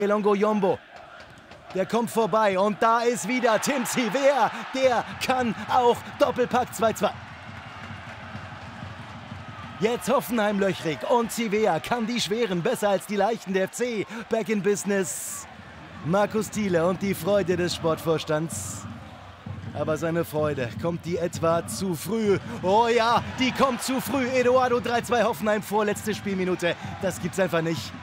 Elongo Yombo. Der kommt vorbei und da ist wieder Tim Zivea. Der kann auch Doppelpack 2-2. Jetzt Hoffenheim löchrig und Zivea kann die Schweren besser als die Leichten der FC. Back in Business. Markus Thiele und die Freude des Sportvorstands. Aber seine Freude, kommt die etwa zu früh? Oh ja, die kommt zu früh. Eduardo 3-2 Hoffenheim, vorletzte Spielminute. Das gibt's einfach nicht.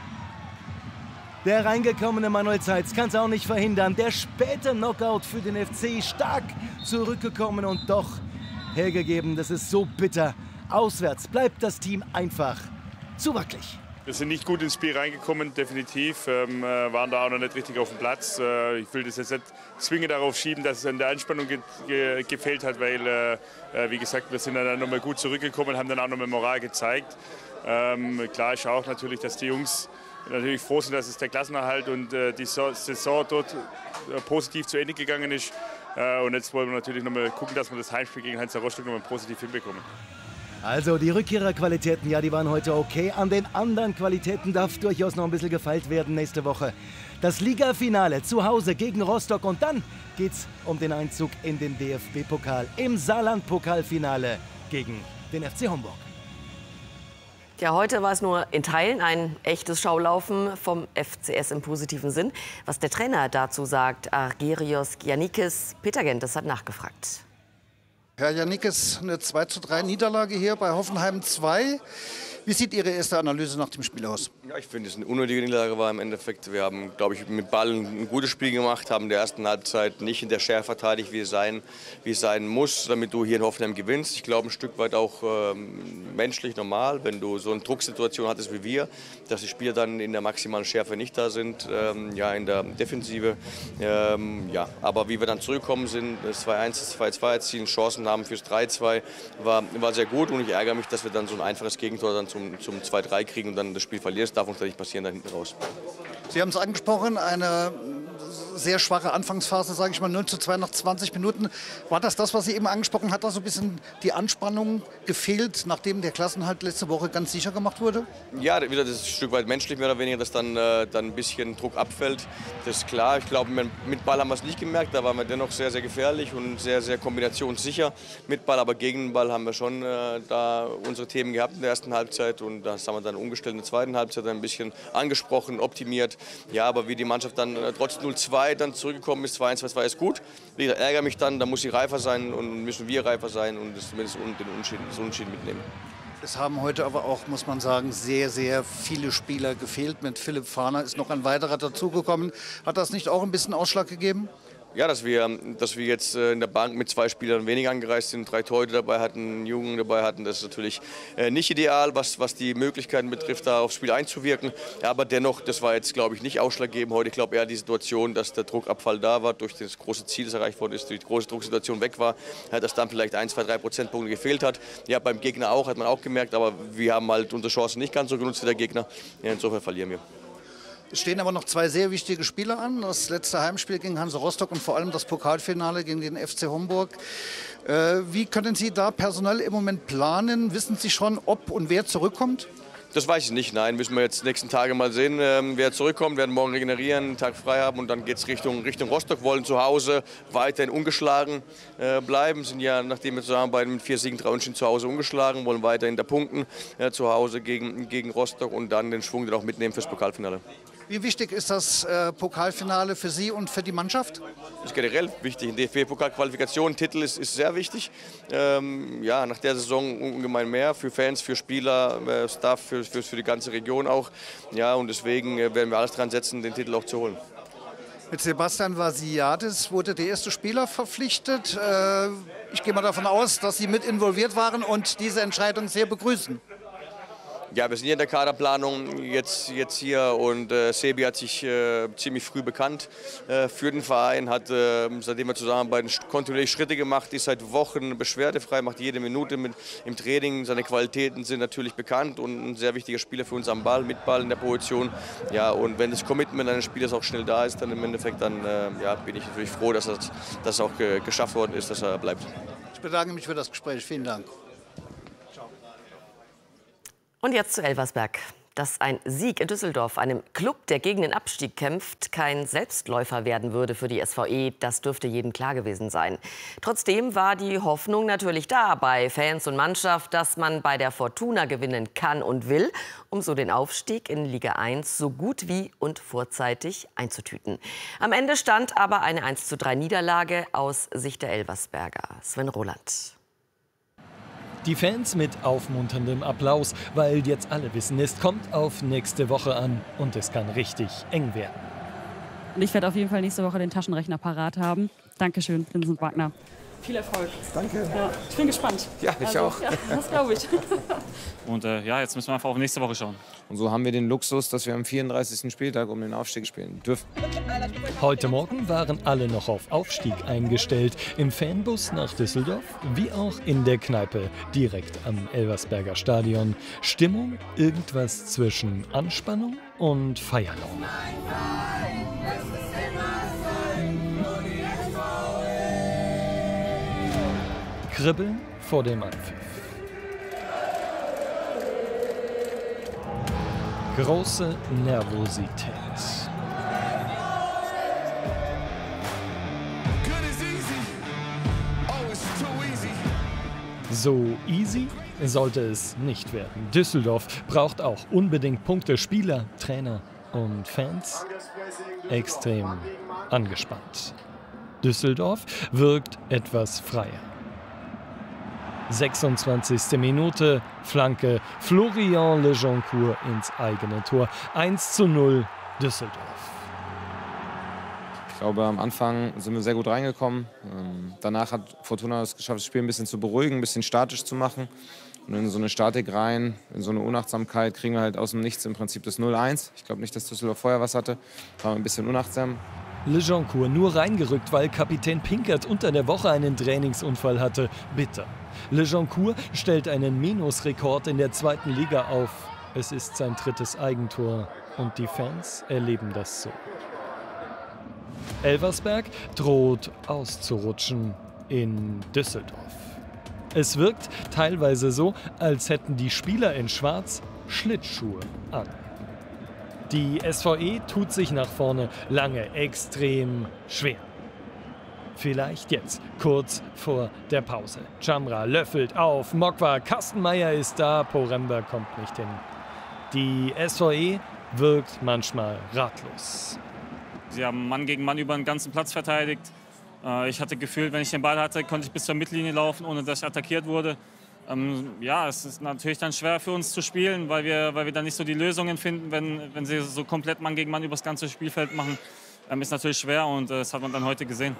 Der reingekommene Manuel Zeitz kann es auch nicht verhindern. Der späte Knockout für den FC, stark zurückgekommen und doch hergegeben. Das ist so bitter. Auswärts bleibt das Team einfach zu wackelig. Wir sind nicht gut ins Spiel reingekommen, definitiv. Waren da auch noch nicht richtig auf dem Platz. Ich will das jetzt nicht zwingend darauf schieben, dass es an der Anspannung gefehlt hat, weil, wie gesagt, wir sind dann nochmal gut zurückgekommen, haben dann auch nochmal Moral gezeigt. Klar ist auch natürlich, dass die Jungs natürlich froh sind, dass es der Klassenerhalt und die Saison dort positiv zu Ende gegangen ist. Und jetzt wollen wir natürlich nochmal gucken, dass wir das Heimspiel gegen Hansa Rostock nochmal positiv hinbekommen. Also die Rückkehrerqualitäten, ja, die waren heute okay. An den anderen Qualitäten darf durchaus noch ein bisschen gefeilt werden nächste Woche. Das Ligafinale zu Hause gegen Rostock und dann geht's um den Einzug in den DFB-Pokal im Saarland-Pokalfinale gegen den FC Homburg. Ja, heute war es nur in Teilen ein echtes Schaulaufen vom FCS im positiven Sinn. Was der Trainer dazu sagt, Argerios Giannikis, Peter Gentes hat nachgefragt. Herr Giannikis, eine 2:3 Niederlage hier bei Hoffenheim 2. Wie sieht Ihre erste Analyse nach dem Spiel aus? Ja, ich finde, es eine unnötige Niederlage war im Endeffekt. Wir haben, glaube ich, mit Ball ein gutes Spiel gemacht, haben in der ersten Halbzeit nicht in der Schärfe verteidigt, wie es sein muss, damit du hier in Hoffenheim gewinnst. Ich glaube, ein Stück weit auch menschlich normal, wenn du so eine Drucksituation hattest wie wir, dass die Spieler dann in der maximalen Schärfe nicht da sind, ja, in der Defensive. Ja, aber wie wir dann zurückgekommen sind, das 2-1, das 2-2 erzielen, Chancen haben fürs 3-2, war sehr gut und ich ärgere mich, dass wir dann so ein einfaches Gegentor dann zum 2-3 kriegen und dann das Spiel verlieren. Das darf uns nicht passieren, da hinten raus. Sie haben es angesprochen, eine sehr schwache Anfangsphase, sage ich mal, 0:2 nach 20 Minuten. War das, was Sie eben angesprochen hat, da so ein bisschen die Anspannung gefehlt, nachdem der Klassenhalt letzte Woche ganz sicher gemacht wurde? Ja, wieder das ist ein Stück weit menschlich, mehr oder weniger, dass dann ein bisschen Druck abfällt. Das ist klar. Ich glaube, mit Ball haben wir es nicht gemerkt. Da waren wir dennoch sehr, sehr gefährlich und sehr, sehr kombinationssicher mit Ball. Aber gegen den Ball haben wir schon da unsere Themen gehabt in der ersten Halbzeit. Und das haben wir dann umgestellt in der zweiten Halbzeit, ein bisschen angesprochen, optimiert. Ja, aber wie die Mannschaft dann trotz 0:2 dann zurückgekommen ist, 2-1, 2-2 ist gut. Ich ärgere mich dann, da muss sie reifer sein und müssen wir reifer sein und zumindest das Unentschieden mitnehmen. Es haben heute aber auch, muss man sagen, sehr, sehr viele Spieler gefehlt. Mit Philipp Fahner ist noch ein weiterer dazugekommen. Hat das nicht auch ein bisschen Ausschlag gegeben? Ja, dass wir jetzt in der Bank mit 2 Spielern weniger angereist sind, 3 Torhüter dabei hatten, einen Jungen dabei hatten, das ist natürlich nicht ideal, was die Möglichkeiten betrifft, da aufs Spiel einzuwirken. Aber dennoch, das war jetzt, glaube ich, nicht ausschlaggebend heute. Ich glaube eher die Situation, dass der Druckabfall da war, durch das große Ziel, das erreicht worden ist, durch die große Drucksituation weg war, dass dann vielleicht 1, 2, 3 Prozentpunkte gefehlt hat. Ja, beim Gegner auch, hat man auch gemerkt, aber wir haben halt unsere Chancen nicht ganz so genutzt wie der Gegner. Ja, insofern verlieren wir. Es stehen aber noch 2 sehr wichtige Spiele an. Das letzte Heimspiel gegen Hansa Rostock und vor allem das Pokalfinale gegen den FC Homburg. Wie können Sie da personell im Moment planen? Wissen Sie schon, ob und wer zurückkommt? Das weiß ich nicht, nein. Müssen wir jetzt die nächsten Tage mal sehen, wer zurückkommt. Wir werden morgen regenerieren, einen Tag frei haben und dann geht es Richtung Rostock. Wollen zu Hause weiterhin ungeschlagen bleiben. Sind ja, nachdem wir zusammenarbeiten, mit 4 Siegen, 3 Unentschieden zu Hause ungeschlagen. Wollen weiterhin da punkten zu Hause gegen Rostock und dann den Schwung dann auch mitnehmen fürs Pokalfinale. Wie wichtig ist das Pokalfinale für Sie und für die Mannschaft? Das ist generell wichtig. DFB-Pokalqualifikation, Titel ist sehr wichtig. Ja, nach der Saison ungemein mehr für Fans, für Spieler, Staff, für die ganze Region auch. Ja, und deswegen werden wir alles dran setzen, den Titel auch zu holen. Mit Sebastian Vasiadis wurde der erste Spieler verpflichtet. Ich gehe mal davon aus, dass Sie mit involviert waren und diese Entscheidung sehr begrüßen. Ja, wir sind hier in der Kaderplanung jetzt hier und Sebi hat sich ziemlich früh bekannt für den Verein, hat seitdem wir zusammenarbeiten kontinuierlich Schritte gemacht, ist seit Wochen beschwerdefrei, macht jede Minute im Training. Seine Qualitäten sind natürlich bekannt und ein sehr wichtiger Spieler für uns am Ball, mit Ball in der Position. Ja, und wenn das Commitment eines Spielers auch schnell da ist, dann im Endeffekt, dann ja, bin ich natürlich froh, dass das auch geschafft worden ist, dass er bleibt. Ich bedanke mich für das Gespräch. Vielen Dank. Und jetzt zu Elversberg. Dass ein Sieg in Düsseldorf, einem Club, der gegen den Abstieg kämpft, kein Selbstläufer werden würde für die SVE, das dürfte jedem klar gewesen sein. Trotzdem war die Hoffnung natürlich da bei Fans und Mannschaft, dass man bei der Fortuna gewinnen kann und will, um so den Aufstieg in Liga 1 so gut wie und vorzeitig einzutüten. Am Ende stand aber eine 1:3 Niederlage aus Sicht der Elversberger. Sven Roland. Die Fans mit aufmunterndem Applaus, weil jetzt alle wissen, es kommt auf nächste Woche an und es kann richtig eng werden. Und ich werde auf jeden Fall nächste Woche den Taschenrechner parat haben. Dankeschön, Vincent Wagner. Viel Erfolg. Danke. Ja, ich bin gespannt. Ja, ich auch. Ja, das glaube ich. Und ja, jetzt müssen wir einfach auf nächste Woche schauen. Und so haben wir den Luxus, dass wir am 34. Spieltag um den Aufstieg spielen dürfen. Heute Morgen waren alle noch auf Aufstieg eingestellt. Im Fanbus nach Düsseldorf, wie auch in der Kneipe direkt am Elversberger Stadion. Stimmung irgendwas zwischen Anspannung und Feierlaune. Kribbeln vor dem Anpfiff. Große Nervosität. So easy sollte es nicht werden. Düsseldorf braucht auch unbedingt Punkte. Spieler, Trainer und Fans extrem angespannt. Düsseldorf wirkt etwas freier. 26. Minute, Flanke, Florian Lejoncourt ins eigene Tor. 1:0 Düsseldorf. Ich glaube, am Anfang sind wir sehr gut reingekommen. Danach hat Fortuna es geschafft, das Spiel ein bisschen zu beruhigen, ein bisschen statisch zu machen. Und in so eine Statik rein, in so eine Unachtsamkeit, kriegen wir halt aus dem Nichts im Prinzip das 0:1. Ich glaube nicht, dass Düsseldorf vorher was hatte. War ein bisschen unachtsam. Lejoncourt nur reingerückt, weil Kapitän Pinkert unter der Woche einen Trainingsunfall hatte. Bitter. Lejoncourt stellt einen Minusrekord in der 2. Liga auf. Es ist sein 3. Eigentor und die Fans erleben das so. Elversberg droht auszurutschen in Düsseldorf. Es wirkt teilweise so, als hätten die Spieler in Schwarz Schlittschuhe an. Die SVE tut sich nach vorne lange extrem schwer. Vielleicht jetzt, kurz vor der Pause. Camra löffelt auf, Mokwa, Kastenmeier ist da, Poremba kommt nicht hin. Die SVE wirkt manchmal ratlos. Sie haben Mann gegen Mann über den ganzen Platz verteidigt. Ich hatte Gefühl, wenn ich den Ball hatte, konnte ich bis zur Mittellinie laufen, ohne dass ich attackiert wurde. Ja, es ist natürlich dann schwer für uns zu spielen, weil wir dann nicht so die Lösungen finden, wenn sie so komplett Mann gegen Mann über das ganze Spielfeld machen. Ist natürlich schwer und das hat man dann heute gesehen.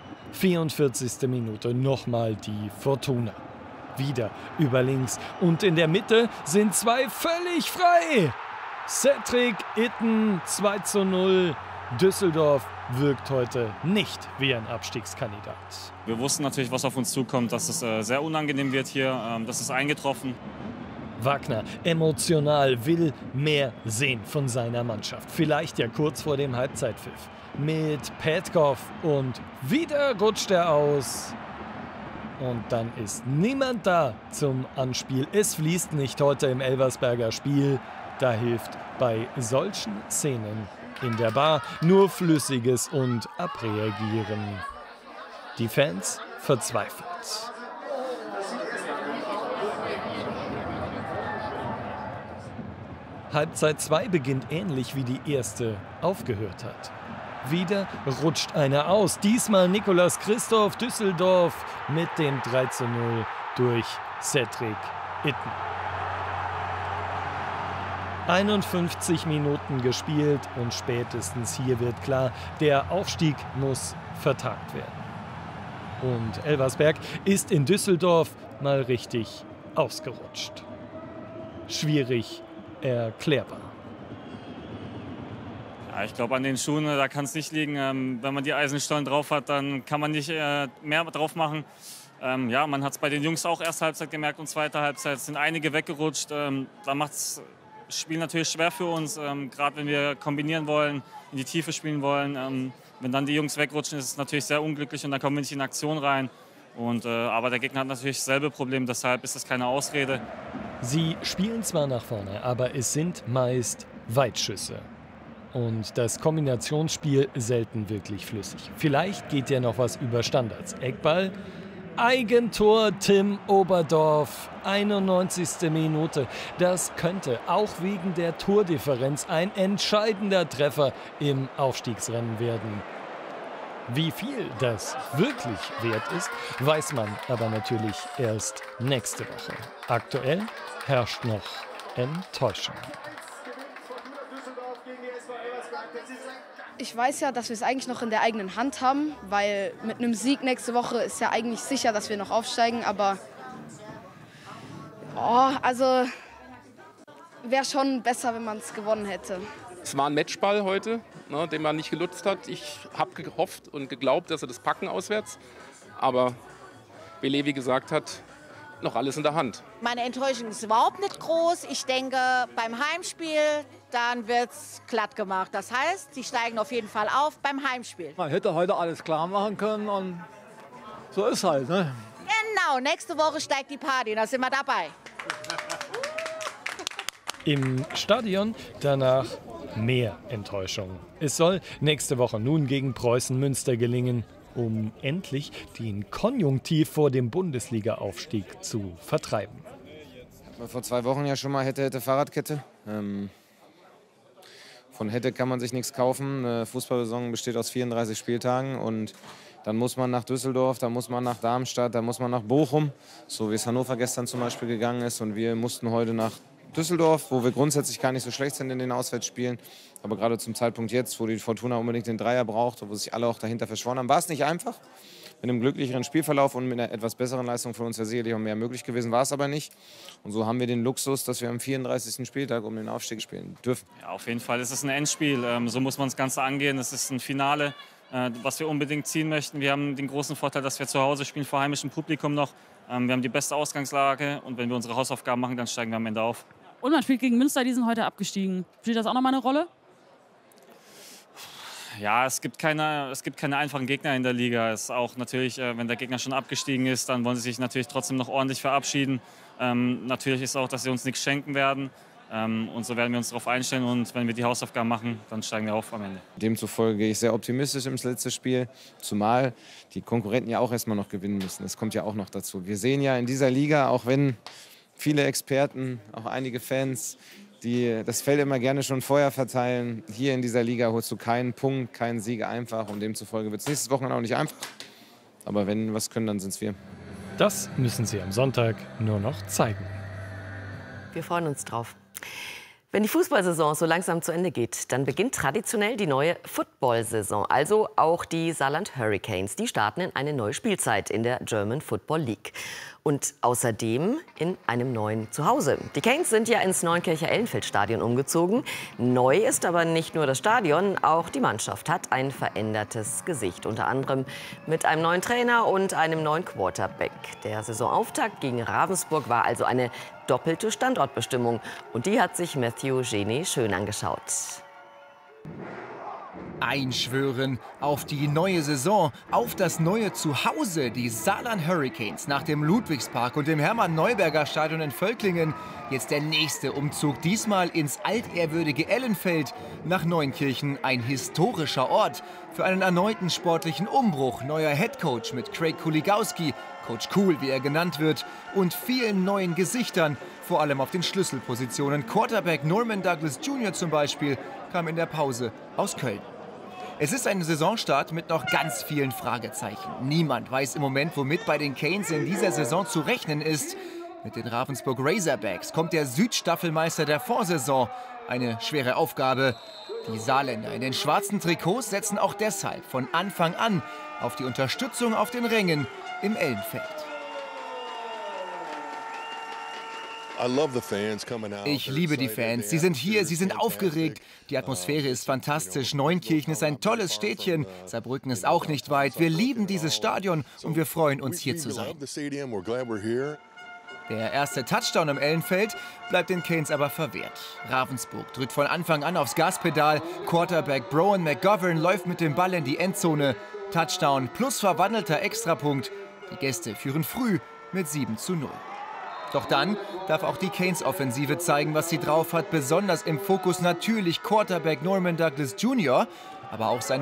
44. Minute, nochmal die Fortuna. Wieder über links und in der Mitte sind zwei völlig frei. Cedric Itten 2:0. Düsseldorf wirkt heute nicht wie ein Abstiegskandidat. Wir wussten natürlich, was auf uns zukommt, dass es sehr unangenehm wird hier. Das ist eingetroffen. Wagner, emotional, will mehr sehen von seiner Mannschaft. Vielleicht ja kurz vor dem Halbzeitpfiff. Mit Petkov und wieder rutscht er aus. Und dann ist niemand da zum Anspiel. Es fließt nicht heute im Elversberger Spiel. Da hilft bei solchen Szenen in der Bar nur Flüssiges und Abreagieren. Die Fans verzweifelt. Halbzeit 2 beginnt ähnlich wie die erste aufgehört hat. Wieder rutscht einer aus. Diesmal Nicolas Christoph, Düsseldorf mit dem 3:0 durch Cedric Itten. 51 Minuten gespielt und spätestens hier wird klar, der Aufstieg muss vertagt werden. Und Elversberg ist in Düsseldorf mal richtig ausgerutscht. Schwierig erklärbar. Ja, ich glaube, an den Schuhen, da kann es nicht liegen. Wenn man die Eisenstollen drauf hat, dann kann man nicht mehr drauf machen. Ja, man hat es bei den Jungs auch erste Halbzeit gemerkt und zweite Halbzeit. Es sind einige weggerutscht. Da macht das Spiel natürlich schwer für uns, gerade wenn wir kombinieren wollen, in die Tiefe spielen wollen. Wenn dann die Jungs wegrutschen, ist es natürlich sehr unglücklich und dann kommen wir nicht in Aktion rein. Aber der Gegner hat natürlich dasselbe Problem, deshalb ist das keine Ausrede. Sie spielen zwar nach vorne, aber es sind meist Weitschüsse. Und das Kombinationsspiel selten wirklich flüssig. Vielleicht geht ja noch was über Standards. Eckball, Eigentor Tim Oberdorf, 91. Minute. Das könnte auch wegen der Tordifferenz ein entscheidender Treffer im Aufstiegsrennen werden. Wie viel das wirklich wert ist, weiß man aber natürlich erst nächste Woche. Aktuell herrscht noch Enttäuschung. Ich weiß ja, dass wir es eigentlich noch in der eigenen Hand haben, weil mit einem Sieg nächste Woche ist ja eigentlich sicher, dass wir noch aufsteigen. Aber also wäre schon besser, wenn man es gewonnen hätte. Es war ein Matchball heute, ne, den man nicht genutzt hat. Ich habe gehofft und geglaubt, dass wir das packen auswärts. Aber wie Levi gesagt hat, noch alles in der Hand. Meine Enttäuschung ist überhaupt nicht groß. Ich denke, beim Heimspiel, dann wird es glatt gemacht. Das heißt, sie steigen auf jeden Fall auf beim Heimspiel. Man hätte heute alles klar machen können und so ist halt. Ne? Genau, nächste Woche steigt die Party, da sind wir dabei. Im Stadion danach mehr Enttäuschung. Es soll nächste Woche nun gegen Preußen Münster gelingen, um endlich den Konjunktiv vor dem Bundesliga-Aufstieg zu vertreiben. Vor 2 Wochen ja schon mal hätte Fahrradkette. Von hätte kann man sich nichts kaufen. Eine Fußballsaison besteht aus 34 Spieltagen und dann muss man nach Düsseldorf, dann muss man nach Darmstadt, dann muss man nach Bochum, so wie es Hannover gestern zum Beispiel gegangen ist. Und wir mussten heute nach Düsseldorf, wo wir grundsätzlich gar nicht so schlecht sind in den Auswärtsspielen. Aber gerade zum Zeitpunkt jetzt, wo die Fortuna unbedingt den Dreier braucht, wo sich alle auch dahinter verschworen haben, war es nicht einfach. Mit einem glücklicheren Spielverlauf und mit einer etwas besseren Leistung von uns wäre sicherlich auch mehr möglich gewesen, war es aber nicht. Und so haben wir den Luxus, dass wir am 34. Spieltag um den Aufstieg spielen dürfen. Ja, auf jeden Fall ist es ein Endspiel. So muss man das Ganze angehen. Es ist ein Finale, was wir unbedingt ziehen möchten. Wir haben den großen Vorteil, dass wir zu Hause spielen, vor heimischem Publikum noch. Wir haben die beste Ausgangslage und wenn wir unsere Hausaufgaben machen, dann steigen wir am Ende auf. Und man spielt gegen Münster, die sind heute abgestiegen. Spielt das auch noch mal eine Rolle? Ja, es gibt keine einfachen Gegner in der Liga. Es ist auch natürlich, wenn der Gegner schon abgestiegen ist, dann wollen sie sich natürlich trotzdem noch ordentlich verabschieden. Natürlich ist auch, dass sie uns nichts schenken werden. Und so werden wir uns darauf einstellen. Und wenn wir die Hausaufgaben machen, dann steigen wir auf am Ende. Demzufolge gehe ich sehr optimistisch ins letzte Spiel. Zumal die Konkurrenten ja auch erstmal noch gewinnen müssen. Das kommt ja auch noch dazu. Wir sehen ja in dieser Liga, auch wenn viele Experten, auch einige Fans, die das Feld immer gerne schon vorher verteilen. Hier in dieser Liga holst du keinen Punkt, keinen Sieg einfach. Und demzufolge wird es nächstes Wochenende auch nicht einfach. Aber wenn wir was können, dann sind es wir. Das müssen sie am Sonntag nur noch zeigen. Wir freuen uns drauf. Wenn die Fußballsaison so langsam zu Ende geht, dann beginnt traditionell die neue Football-Saison. Also auch die Saarland Hurricanes. Die starten in eine neue Spielzeit in der German Football League. Und außerdem in einem neuen Zuhause. Die Canes sind ja ins Neunkircher Ellenfeld-Stadion umgezogen. Neu ist aber nicht nur das Stadion, auch die Mannschaft hat ein verändertes Gesicht. Unter anderem mit einem neuen Trainer und einem neuen Quarterback. Der Saisonauftakt gegen Ravensburg war also eine doppelte Standortbestimmung. Und die hat sich Matthew Genie schön angeschaut. Einschwören auf die neue Saison, auf das neue Zuhause, die Saarland Hurricanes nach dem Ludwigspark und dem Hermann-Neuberger-Stadion in Völklingen. Jetzt der nächste Umzug, diesmal ins altehrwürdige Ellenfeld nach Neunkirchen, ein historischer Ort für einen erneuten sportlichen Umbruch. Neuer Headcoach mit Craig Kuligowski, Coach Cool, wie er genannt wird, und vielen neuen Gesichtern, vor allem auf den Schlüsselpositionen. Quarterback Norman Douglas Jr. zum Beispiel kam in der Pause aus Köln. Es ist ein Saisonstart mit noch ganz vielen Fragezeichen. Niemand weiß im Moment, womit bei den Canes in dieser Saison zu rechnen ist. Mit den Ravensburg Razorbacks kommt der Südstaffelmeister der Vorsaison. Eine schwere Aufgabe. Die Saarländer in den schwarzen Trikots setzen auch deshalb von Anfang an auf die Unterstützung auf den Rängen im Ellenfeld. Ich liebe die Fans. Sie sind hier, sie sind aufgeregt. Die Atmosphäre ist fantastisch. Neunkirchen ist ein tolles Städtchen. Saarbrücken ist auch nicht weit. Wir lieben dieses Stadion und wir freuen uns, hier zu sein. Der erste Touchdown im Ellenfeld bleibt den Canes aber verwehrt. Ravensburg drückt von Anfang an aufs Gaspedal. Quarterback Browan McGovern läuft mit dem Ball in die Endzone. Touchdown plus verwandelter Extrapunkt. Die Gäste führen früh mit 7:0. Doch dann darf auch die Canes-Offensive zeigen, was sie drauf hat. Besonders im Fokus natürlich Quarterback Norman Douglas Jr., aber auch sein